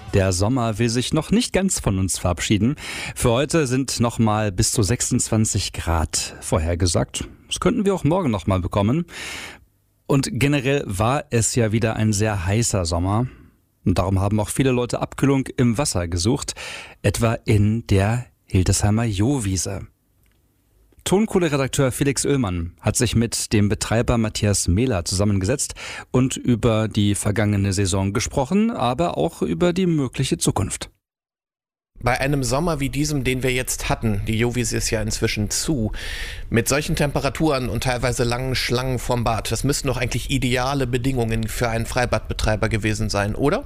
Der Sommer will sich noch nicht ganz von uns verabschieden. Für heute sind nochmal bis zu 26 Grad vorhergesagt. Das könnten wir auch morgen nochmal bekommen. Und generell war es ja wieder ein sehr heißer Sommer. Und darum haben auch viele Leute Abkühlung im Wasser gesucht, etwa in der Hildesheimer Johwiese. Tonkohle-Redakteur Felix Oehlmann hat sich mit dem Betreiber Matthias Mehler zusammengesetzt und über die vergangene Saison gesprochen, aber auch über die mögliche Zukunft. Bei einem Sommer wie diesem, den wir jetzt hatten, die Johwiese ist ja inzwischen zu, mit solchen Temperaturen und teilweise langen Schlangen vorm Bad, das müssten doch eigentlich ideale Bedingungen für einen Freibadbetreiber gewesen sein, oder?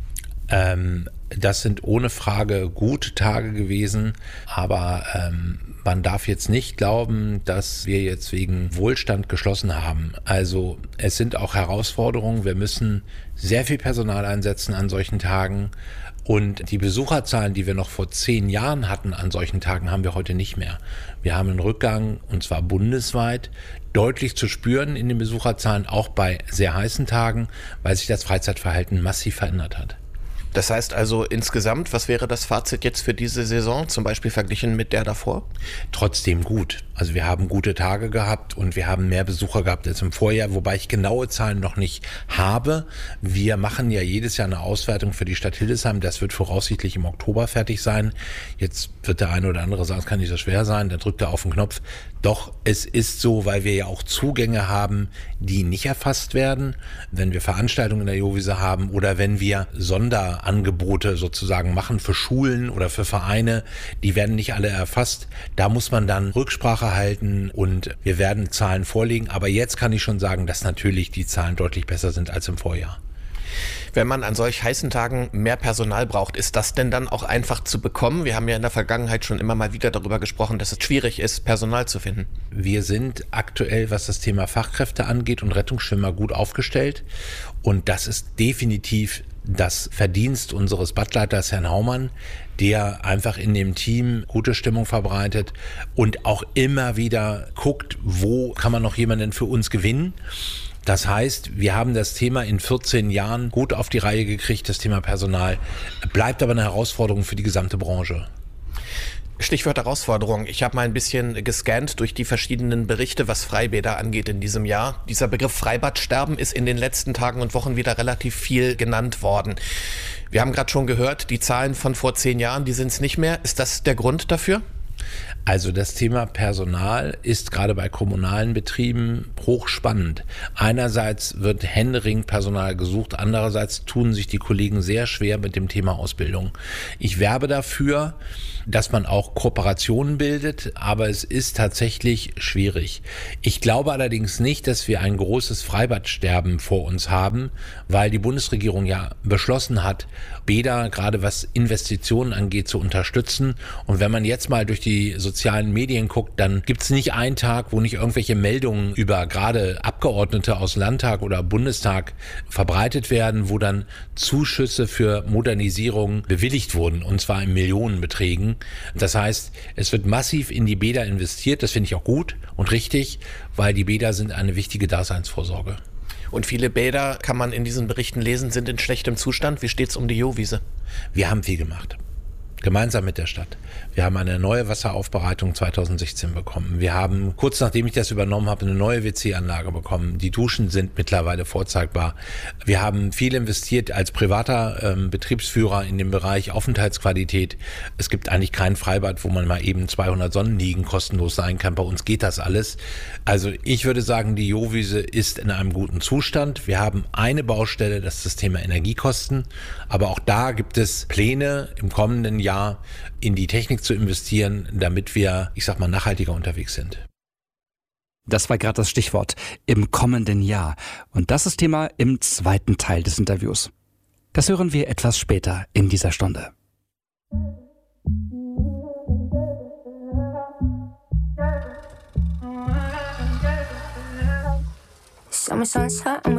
Das sind ohne Frage gute Tage gewesen, aber man darf jetzt nicht glauben, dass wir jetzt wegen Wohlstand geschlossen haben. Also es sind auch Herausforderungen. Wir müssen sehr viel Personal einsetzen an solchen Tagen. Und die Besucherzahlen, die wir noch vor 10 Jahren hatten an solchen Tagen, haben wir heute nicht mehr. Wir haben einen Rückgang, und zwar bundesweit, deutlich zu spüren in den Besucherzahlen, auch bei sehr heißen Tagen, weil sich das Freizeitverhalten massiv verändert hat. Das heißt also insgesamt, was wäre das Fazit jetzt für diese Saison, zum Beispiel verglichen mit der davor? Trotzdem gut. Also wir haben gute Tage gehabt und wir haben mehr Besucher gehabt als im Vorjahr, wobei ich genaue Zahlen noch nicht habe. Wir machen ja jedes Jahr eine Auswertung für die Stadt Hildesheim. Das wird voraussichtlich im Oktober fertig sein. Jetzt wird der eine oder andere sagen, es kann nicht so schwer sein, dann drückt er auf den Knopf. Doch es ist so, weil wir ja auch Zugänge haben, die nicht erfasst werden, wenn wir Veranstaltungen in der Johwiese haben oder wenn wir Sonderangebote sozusagen machen für Schulen oder für Vereine, die werden nicht alle erfasst. Da muss man dann Rücksprache halten und wir werden Zahlen vorlegen. Aber jetzt kann ich schon sagen, dass natürlich die Zahlen deutlich besser sind als im Vorjahr. Wenn man an solch heißen Tagen mehr Personal braucht, ist das denn dann auch einfach zu bekommen? Wir haben ja in der Vergangenheit schon immer mal wieder darüber gesprochen, dass es schwierig ist, Personal zu finden. Wir sind aktuell, was das Thema Fachkräfte angeht und Rettungsschwimmer, gut aufgestellt. Und das ist definitiv das Verdienst unseres Badleiters, Herrn Haumann, der einfach in dem Team gute Stimmung verbreitet und auch immer wieder guckt, wo kann man noch jemanden für uns gewinnen. Das heißt, wir haben das Thema in 14 Jahren gut auf die Reihe gekriegt, das Thema Personal, bleibt aber eine Herausforderung für die gesamte Branche. Stichwort Herausforderung. Ich habe mal ein bisschen gescannt durch die verschiedenen Berichte, was Freibäder angeht in diesem Jahr. Dieser Begriff Freibadsterben ist in den letzten Tagen und Wochen wieder relativ viel genannt worden. Wir haben gerade schon gehört, die Zahlen von vor 10 Jahren, die sind es nicht mehr. Ist das der Grund dafür? Also das Thema Personal ist gerade bei kommunalen Betrieben hochspannend. Einerseits wird händeringend Personal gesucht, andererseits tun sich die Kollegen sehr schwer mit dem Thema Ausbildung. Ich werbe dafür, dass man auch Kooperationen bildet, aber es ist tatsächlich schwierig. Ich glaube allerdings nicht, dass wir ein großes Freibadsterben vor uns haben, weil die Bundesregierung ja beschlossen hat, Bäder, gerade was Investitionen angeht, zu unterstützen. Und wenn man jetzt mal durch die sozialen Medien guckt, dann gibt es nicht einen Tag, wo nicht irgendwelche Meldungen über gerade Abgeordnete aus Landtag oder Bundestag verbreitet werden, wo dann Zuschüsse für Modernisierung bewilligt wurden, und zwar in Millionenbeträgen. Das heißt, es wird massiv in die Bäder investiert. Das finde ich auch gut und richtig, weil die Bäder sind eine wichtige Daseinsvorsorge. Und viele Bäder, kann man in diesen Berichten lesen, sind in schlechtem Zustand. Wie steht's um die Johwiese? Wir haben viel gemacht. Gemeinsam mit der Stadt. Wir haben eine neue Wasseraufbereitung 2016 bekommen. Wir haben, kurz nachdem ich das übernommen habe, eine neue WC-Anlage bekommen. Die Duschen sind mittlerweile vorzeigbar. Wir haben viel investiert als privater Betriebsführer in dem Bereich Aufenthaltsqualität. Es gibt eigentlich kein Freibad, wo man mal eben 200 Sonnenliegen kostenlos sein kann. Bei uns geht das alles. Also ich würde sagen, die Johwiese ist in einem guten Zustand. Wir haben eine Baustelle, das ist das Thema Energiekosten. Aber auch da gibt es Pläne im kommenden Jahr in die Technik zu investieren, damit wir, nachhaltiger unterwegs sind. Das war gerade das Stichwort, im kommenden Jahr. Und das ist Thema im zweiten Teil des Interviews. Das hören wir etwas später in dieser Stunde. Summer sun's hot and